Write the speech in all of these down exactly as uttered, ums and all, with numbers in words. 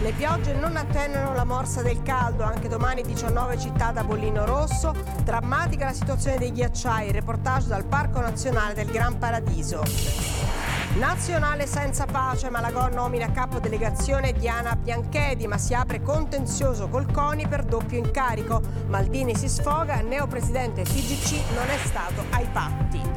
Le piogge non attenuano la morsa del caldo, anche domani diciannove città da bollino rosso. Drammatica la situazione dei ghiacciai, reportage dal Parco Nazionale del Gran Paradiso. Nazionale senza pace, Malagò nomina capo delegazione Diana Bianchedi, ma si apre contenzioso col CONI per doppio incarico. Maldini si sfoga, neopresidente T G C non è stato ai patti.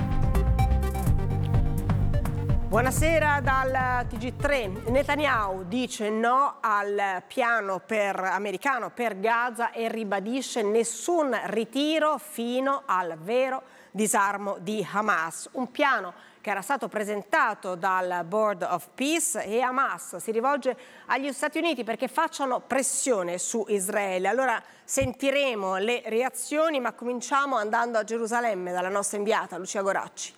Buonasera dal T G tre. Netanyahu dice no al piano per, americano per Gaza e ribadisce nessun ritiro fino al vero disarmo di Hamas. Un piano che era stato presentato dal Board of Peace, e Hamas si rivolge agli Stati Uniti perché facciano pressione su Israele. Allora sentiremo le reazioni, ma cominciamo andando a Gerusalemme dalla nostra inviata Lucia Goracci.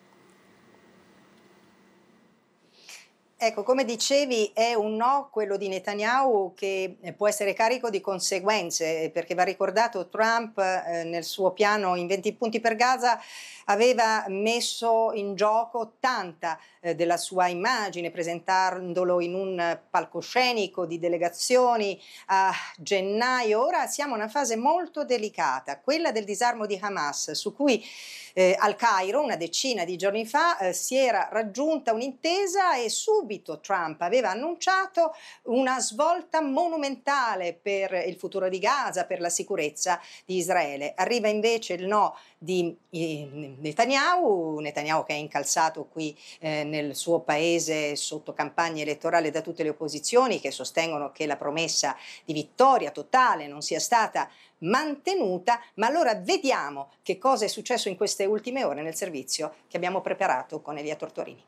Ecco, come dicevi, è un no quello di Netanyahu che può essere carico di conseguenze, perché va ricordato Trump eh, nel suo piano in venti punti per Gaza aveva messo in gioco tanta eh, della sua immagine, presentandolo in un palcoscenico di delegazioni a gennaio. Ora siamo in una fase molto delicata, quella del disarmo di Hamas, su cui eh, al Cairo una decina di giorni fa eh, si era raggiunta un'intesa e subito Trump aveva annunciato una svolta monumentale per il futuro di Gaza, per la sicurezza di Israele. Arriva invece il no di eh, Netanyahu, Netanyahu che è incalzato qui eh, nel suo paese sotto campagna elettorale da tutte le opposizioni che sostengono che la promessa di vittoria totale non sia stata mantenuta. Ma allora vediamo che cosa è successo in queste ultime ore nel servizio che abbiamo preparato con Elia Tortorini.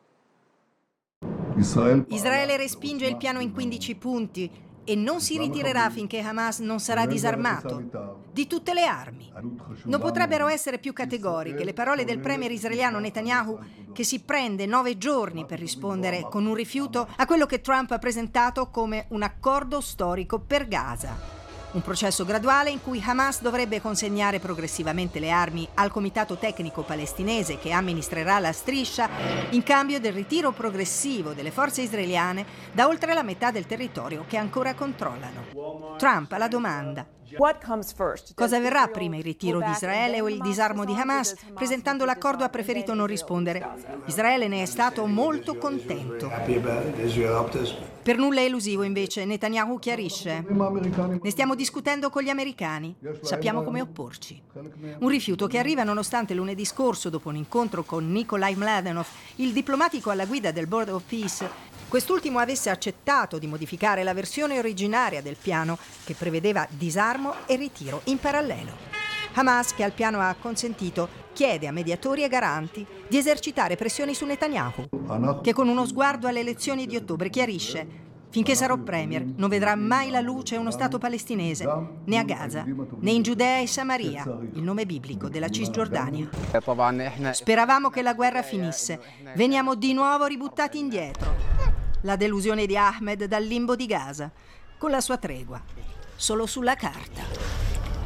Israele respinge il piano in quindici punti e non si ritirerà finché Hamas non sarà disarmato di tutte le armi. Non potrebbero essere più categoriche le parole del premier israeliano Netanyahu, che si prende nove giorni per rispondere con un rifiuto a quello che Trump ha presentato come un accordo storico per Gaza. Un processo graduale in cui Hamas dovrebbe consegnare progressivamente le armi al comitato tecnico palestinese che amministrerà la striscia in cambio del ritiro progressivo delle forze israeliane da oltre la metà del territorio che ancora controllano. Trump ha la domanda: cosa verrà prima, il ritiro di Israele o il disarmo di Hamas? Presentando l'accordo ha preferito non rispondere. Israele ne è stato molto contento. Per nulla elusivo invece Netanyahu chiarisce: ne stiamo discutendo con gli americani, sappiamo come opporci. Un rifiuto che arriva nonostante lunedì scorso, dopo un incontro con Nikolai Mladenov, il diplomatico alla guida del Board of Peace, quest'ultimo avesse accettato di modificare la versione originaria del piano che prevedeva disarmo e ritiro in parallelo. Hamas, che al piano ha acconsentito, chiede a mediatori e garanti di esercitare pressioni su Netanyahu, che con uno sguardo alle elezioni di ottobre chiarisce: finché sarò premier non vedrà mai la luce uno Stato palestinese, né a Gaza, né in Giudea e Samaria, il nome biblico della Cisgiordania. Speravamo che la guerra finisse, veniamo di nuovo ributtati indietro. La delusione di Ahmed dal limbo di Gaza, con la sua tregua, solo sulla carta.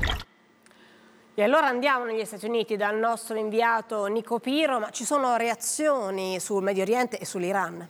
E allora andiamo negli Stati Uniti dal nostro inviato Nico Piro, ma ci sono reazioni sul Medio Oriente e sull'Iran?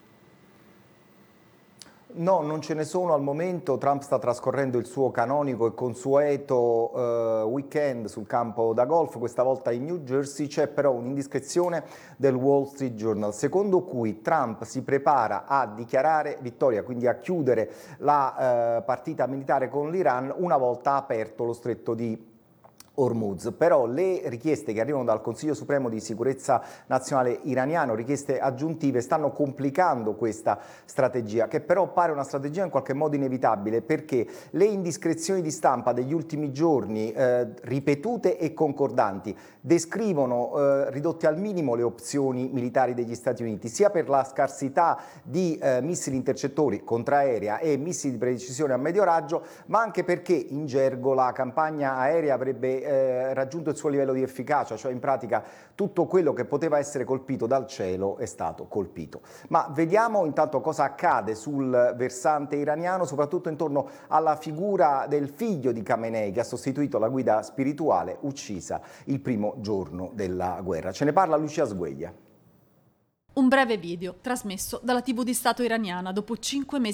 No, non ce ne sono al momento. Trump sta trascorrendo il suo canonico e consueto eh, weekend sul campo da golf, questa volta in New Jersey. C'è però un'indiscrezione del Wall Street Journal, secondo cui Trump si prepara a dichiarare vittoria, quindi a chiudere la eh, partita militare con l'Iran una volta aperto lo stretto di Hormuz. Però le richieste che arrivano dal Consiglio Supremo di Sicurezza Nazionale iraniano, richieste aggiuntive, stanno complicando questa strategia, che però pare una strategia in qualche modo inevitabile, perché le indiscrezioni di stampa degli ultimi giorni, eh, ripetute e concordanti, descrivono eh, ridotte al minimo le opzioni militari degli Stati Uniti, sia per la scarsità di eh, missili intercettori contraerea e missili di precisione a medio raggio, ma anche perché in gergo la campagna aerea avrebbe Eh, raggiunto il suo livello di efficacia, cioè in pratica tutto quello che poteva essere colpito dal cielo è stato colpito. Ma vediamo intanto cosa accade sul versante iraniano, soprattutto intorno alla figura del figlio di Khamenei, che ha sostituito la guida spirituale uccisa il primo giorno della guerra. Ce ne parla Lucia Sgueglia. Un breve video trasmesso dalla tivù di Stato iraniana dopo cinque mesi